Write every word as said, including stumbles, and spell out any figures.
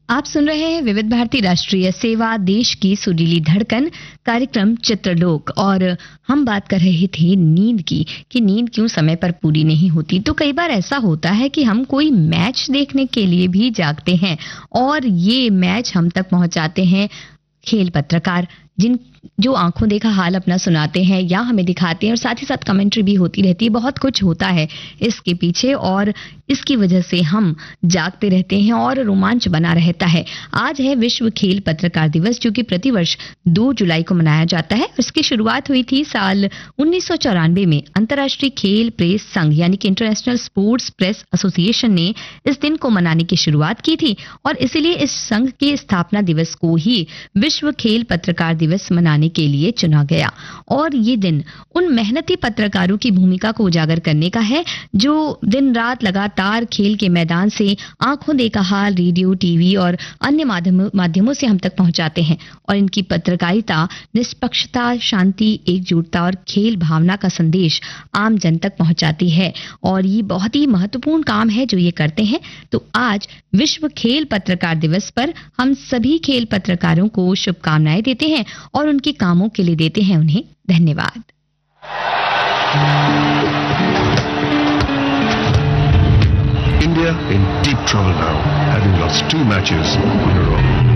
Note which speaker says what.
Speaker 1: आप सुन रहे हैं विविध भारती राष्ट्रीय सेवा, देश की सुरीली धड़कन, कार्यक्रम चित्रलोक। और हम बात कर रहे थे नींद की कि नींद क्यों समय पर पूरी नहीं होती। तो कई बार ऐसा होता है कि हम कोई मैच देखने के लिए भी जागते हैं और ये मैच हम तक पहुंचाते हैं खेल पत्रकार, जिन जो आंखों देखा हाल अपना सुनाते हैं या हमें दिखाते हैं, और साथ ही साथ कमेंट्री भी होती रहती है। बहुत कुछ होता है इसके पीछे और इसकी वजह से हम जागते रहते हैं और रोमांच बना रहता है। आज है विश्व खेल पत्रकार दिवस, जो कि प्रतिवर्ष दो जुलाई को मनाया जाता है। इसकी शुरुआत हुई थी साल उन्नीस सौ चौरानवे में। अंतर्राष्ट्रीय खेल प्रेस संघ यानी कि इंटरनेशनल स्पोर्ट्स प्रेस एसोसिएशन ने इस दिन को मनाने की शुरुआत की थी और इसीलिए इस संघ के स्थापना दिवस को ही विश्व खेल पत्रकार दिवस मनाने के लिए चुना गया। और ये दिन उन मेहनती पत्रकारों की भूमिका को उजागर करने का है जो दिन रात लगातार खेल के मैदान से आंखों देखा हाल रेडियो, टीवी और अन्य माध्यमों माध्यमों से हम तक पहुंचाते हैं। और इनकी पत्रकारिता निष्पक्षता, शांति, एकजुटता और खेल भावना का संदेश आम जन तक पहुंचाती है और ये बहुत ही महत्वपूर्ण काम है जो ये करते हैं। तो आज विश्व खेल पत्रकार दिवस पर हम सभी खेल पत्रकारों को शुभकामनाएं देते हैं और उनके कामों के लिए देते हैं उन्हें धन्यवाद।
Speaker 2: India in deep trouble now, having lost two matches in a row.